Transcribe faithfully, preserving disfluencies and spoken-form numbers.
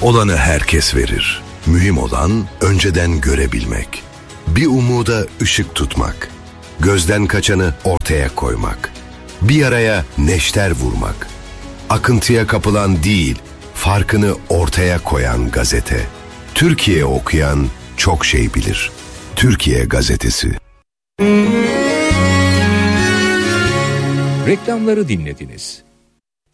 Olanı herkes verir. Mühim olan önceden görebilmek. Bir umuda ışık tutmak. Gözden kaçanı ortaya koymak. Bir yaraya neşter vurmak. Akıntıya kapılan değil, farkını ortaya koyan gazete. Türkiye okuyan çok şey bilir. Türkiye Gazetesi. Reklamları dinlediniz.